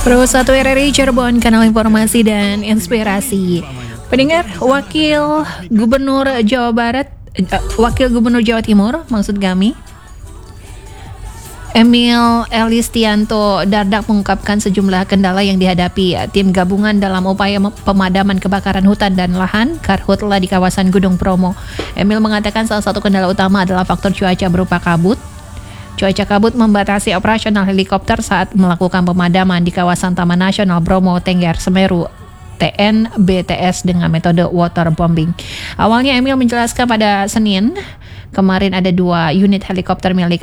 Pro 1 RRI Cirebon, kanal informasi dan inspirasi. Pendengar, Wakil Gubernur Jawa Timur, maksud kami, Emil Elistianto Dardak mengungkapkan sejumlah kendala yang dihadapi tim gabungan dalam upaya pemadaman kebakaran hutan dan lahan Karhutla di kawasan Gunung Bromo. Emil mengatakan salah satu kendala utama adalah faktor cuaca berupa kabut. Cuaca kabut membatasi operasional helikopter saat melakukan pemadaman di kawasan Taman Nasional Bromo Tengger Semeru TNBTS dengan metode waterbombing. Awalnya Emil menjelaskan pada Senin kemarin ada 2 unit helikopter milik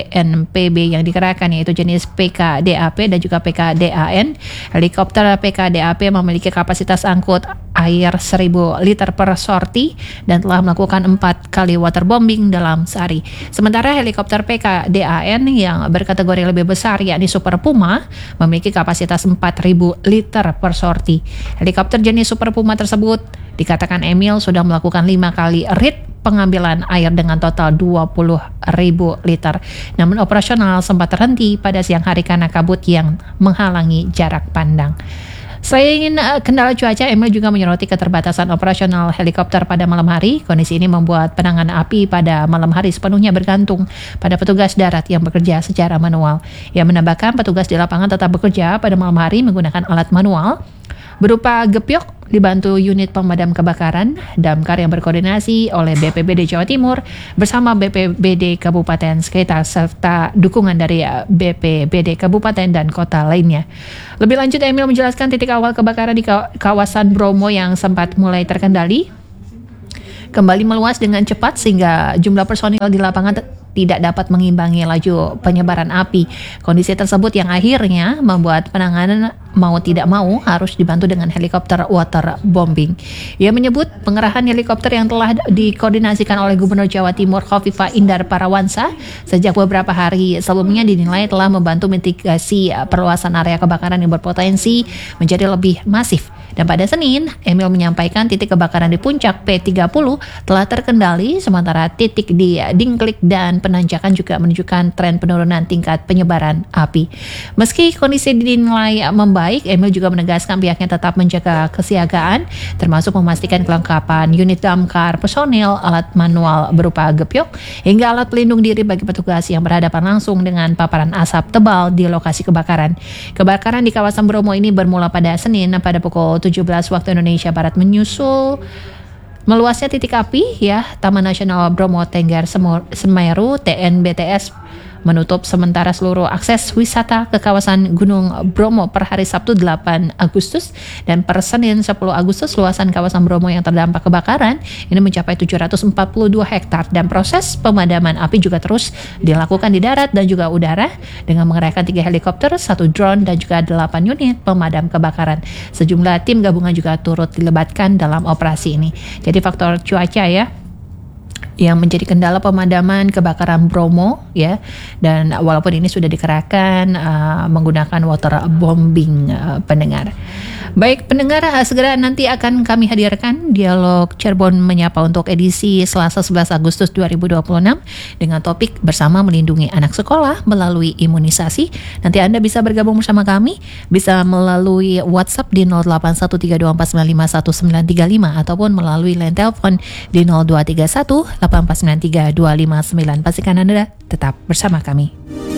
BNPB yang dikerahkan, yaitu jenis PKDAP dan juga PKDAN. Helikopter PKDAP memiliki kapasitas angkut air 1000 liter per sorti dan telah melakukan 4 kali waterbombing dalam sehari. Sementara helikopter PKDAN yang berkategori lebih besar, yakni Super Puma, memiliki kapasitas 4000 liter per sorti. Helikopter jenis Super Puma tersebut dikatakan Emil sudah melakukan 5 kali rit pengambilan air dengan total 20.000 liter. Namun operasional sempat terhenti pada siang hari karena kabut yang menghalangi jarak pandang. Selain kendala cuaca, Emil juga menyoroti keterbatasan operasional helikopter pada malam hari. Kondisi ini membuat penanganan api pada malam hari sepenuhnya bergantung pada petugas darat yang bekerja secara manual. Ia menambahkan petugas di lapangan tetap bekerja pada malam hari menggunakan alat manual berupa gepyok dibantu unit pemadam kebakaran damkar yang berkoordinasi oleh BPBD Jawa Timur bersama BPBD Kabupaten sekitar serta dukungan dari BPBD Kabupaten dan kota lainnya. Lebih lanjut, Emil menjelaskan titik awal kebakaran di kawasan Bromo yang sempat mulai terkendali kembali meluas dengan cepat sehingga jumlah personil di lapangan tidak dapat mengimbangi laju penyebaran api. Kondisi tersebut yang akhirnya membuat penanganan mau tidak mau harus dibantu dengan helikopter waterbombing. Ia menyebut pengerahan helikopter yang telah dikoordinasikan oleh Gubernur Jawa Timur Khofifah Indar Parawansa sejak beberapa hari sebelumnya dinilai telah membantu mitigasi perluasan area kebakaran yang berpotensi menjadi lebih masif. Dan pada Senin, Emil menyampaikan titik kebakaran di puncak P30 telah terkendali, sementara titik di Dingklik dan Penanjakan juga menunjukkan tren penurunan tingkat penyebaran api. Meski kondisi dinilai membaik, Emil juga menegaskan pihaknya tetap menjaga kesiagaan, termasuk memastikan kelengkapan unit damkar, personil, alat manual berupa gepyok, hingga alat pelindung diri bagi petugas yang berhadapan langsung dengan paparan asap tebal di lokasi kebakaran. Kebakaran di kawasan Bromo ini bermula pada Senin pada pukul 17 waktu Indonesia Barat menyusul meluasnya titik api Taman Nasional Bromo Tengger Semeru TNBTS menutup sementara seluruh akses wisata ke kawasan Gunung Bromo per hari Sabtu 8 Agustus dan per Senin 10 Agustus luasan kawasan Bromo yang terdampak kebakaran ini mencapai 742 hektar dan proses pemadaman api juga terus dilakukan di darat dan juga udara dengan mengerahkan 3 helikopter, 1 drone dan juga 8 unit pemadam kebakaran. Sejumlah tim gabungan juga turut dilibatkan dalam operasi ini. Jadi faktor cuaca yang menjadi kendala pemadaman kebakaran Bromo dan walaupun ini sudah dikerahkan menggunakan waterbombing pendengar. Baik pendengar, segera nanti akan kami hadirkan dialog Cirebon Menyapa untuk edisi Selasa 11 Agustus 2026 dengan topik bersama melindungi anak sekolah melalui imunisasi. Nanti Anda bisa bergabung bersama kami, bisa melalui WhatsApp di 081324951935 ataupun melalui line telepon di 0231 8493259. Pastikan Anda tetap bersama kami.